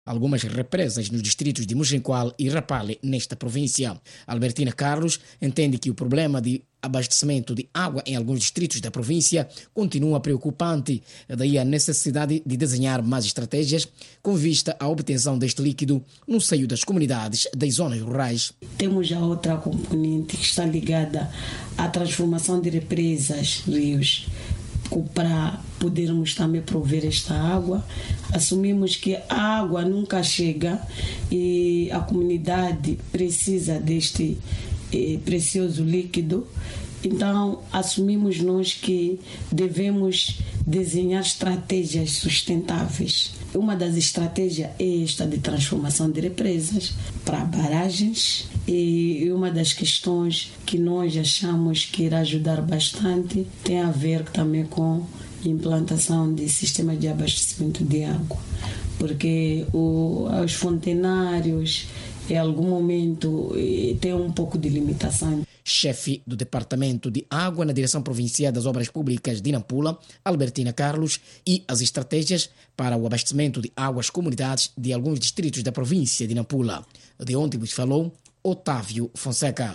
algumas represas nos distritos de Mojenqual e Rapale, nesta província. Albertina Carlos entende que o problema de abastecimento de água em alguns distritos da província continua preocupante, daí a necessidade de desenhar mais estratégias com vista à obtenção deste líquido no seio das comunidades das zonas rurais. Temos a outra componente que está ligada à transformação de represas, rios, para podermos também prover esta água. Assumimos que a água nunca chega e a comunidade precisa deste precioso líquido. Então, assumimos nós que devemos desenhar estratégias sustentáveis. Uma das estratégias é esta de transformação de represas para barragens, e uma das questões que nós achamos que irá ajudar bastante tem a ver também com a implantação de sistemas de abastecimento de água, porque os fontenários em algum momento tem um pouco de limitação. Chefe do Departamento de Água na Direção Provincial das Obras Públicas de Nampula, Albertina Carlos, e as estratégias para o abastecimento de água às comunidades de alguns distritos da província de Nampula. De onde vos falou Otávio Fonseca.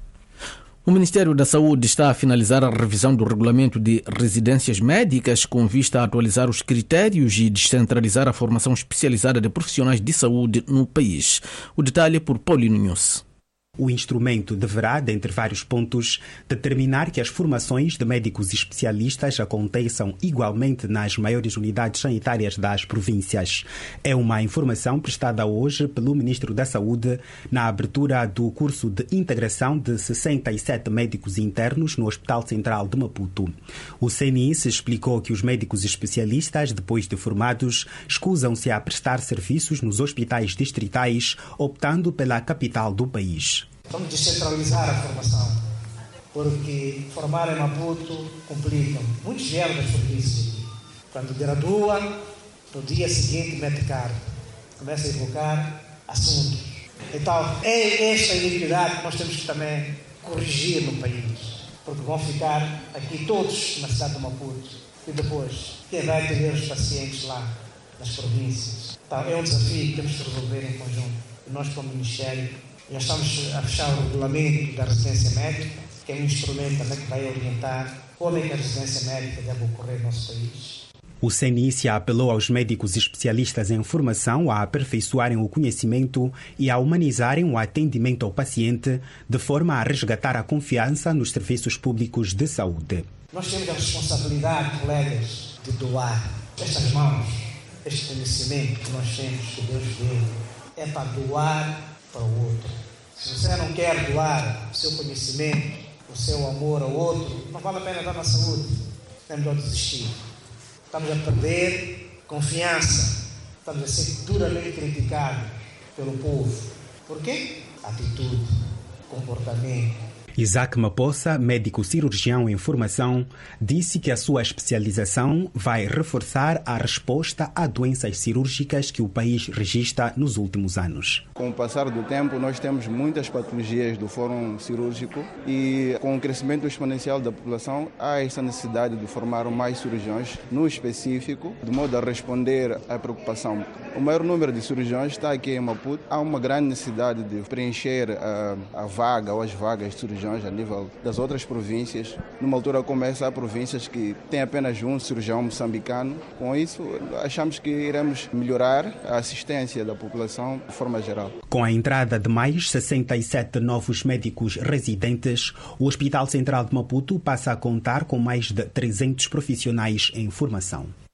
O Ministério da Saúde está a finalizar a revisão do regulamento de residências médicas com vista a atualizar os critérios e descentralizar a formação especializada de profissionais de saúde no país. O detalhe é por Paulino Nunes. O instrumento deverá, dentre vários pontos, determinar que as formações de médicos especialistas aconteçam igualmente nas maiores unidades sanitárias das províncias. É uma informação prestada hoje pelo Ministro da Saúde na abertura do curso de integração de 67 médicos internos no Hospital Central de Maputo. O CNIS explicou que os médicos especialistas, depois de formados, escusam-se a prestar serviços nos hospitais distritais, optando pela capital do país. Vamos descentralizar a formação, porque formar em Maputo complica. Muitos vieram das províncias. Quando gradua, no dia seguinte mete cargo, começa a evocar assuntos. Então, é esta iniquidade que nós temos que também corrigir no país, porque vão ficar aqui todos na cidade de Maputo e depois quem vai atender os pacientes lá nas províncias. Então, é um desafio que temos que resolver em conjunto. E nós, como Ministério, já estamos a fechar o regulamento da residência médica, que é um instrumento também que vai orientar como é que a residência médica deve ocorrer no nosso país. O CNIS apelou aos médicos especialistas em formação a aperfeiçoarem o conhecimento e a humanizarem o atendimento ao paciente, de forma a resgatar a confiança nos serviços públicos de saúde. Nós temos a responsabilidade, colegas, de doar estas mãos, este conhecimento que nós temos, que Deus deu, é para doar para o outro. Se você não quer doar o seu conhecimento, o seu amor ao outro, não vale a pena dar na saúde. É melhor desistir. Estamos a perder confiança. Estamos a ser duramente criticados pelo povo. Por quê? Atitude, comportamento. Isaac Mapossa, médico cirurgião em formação, disse que a sua especialização vai reforçar a resposta a doenças cirúrgicas que o país registra nos últimos anos. Com o passar do tempo, nós temos muitas patologias do fórum cirúrgico e com o crescimento exponencial da população, há essa necessidade de formar mais cirurgiões no específico, de modo a responder à preocupação. O maior número de cirurgiões está aqui em Maputo. Há uma grande necessidade de preencher a vaga ou as vagas de cirurgiões a nível das outras províncias. Numa altura como essa, há províncias que têm apenas um cirurgião moçambicano. Com isso, achamos que iremos melhorar a assistência da população de forma geral. Com a entrada de mais 67 novos médicos residentes, o Hospital Central de Maputo passa a contar com mais de 300 profissionais em formação.